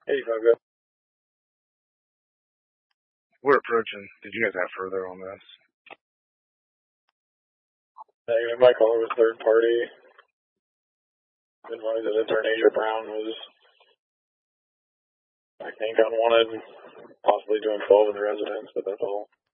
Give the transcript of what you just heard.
85 good. We're approaching. Did you guys have further on this? Negative. My caller was third party. Advised that intern Asia Brown was, I think, unwanted, possibly doing 12 in the residence, but that's all.